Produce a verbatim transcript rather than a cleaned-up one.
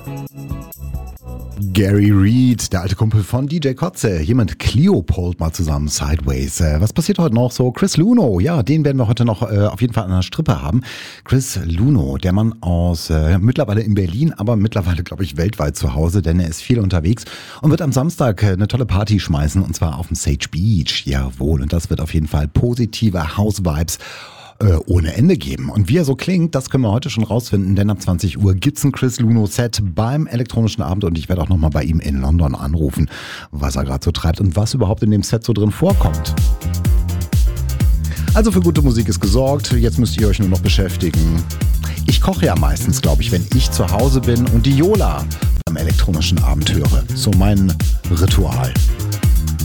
Gary Reed, der alte Kumpel von D J Kotze, hier mit Cleopold mal zusammen, Sideways. Äh, was passiert heute noch so? Chris Luno, ja, den werden wir heute noch äh, auf jeden Fall an der Strippe haben. Chris Luno, der Mann aus, äh, mittlerweile in Berlin, aber mittlerweile, glaube ich, weltweit zu Hause, denn er ist viel unterwegs und wird am Samstag äh, eine tolle Party schmeißen, und zwar auf dem Sage Beach. Jawohl, und das wird auf jeden Fall positive House-Vibes ohne Ende geben. Und wie er so klingt, das können wir heute schon rausfinden, denn ab zwanzig Uhr gibt's ein Chris Luno Set beim elektronischen Abend, und ich werde auch nochmal bei ihm in London anrufen, was er gerade so treibt und was überhaupt in dem Set so drin vorkommt. Also für gute Musik ist gesorgt, jetzt müsst ihr euch nur noch beschäftigen. Ich koche ja meistens, glaube ich, wenn ich zu Hause bin und die Yola beim elektronischen Abend höre. So mein Ritual.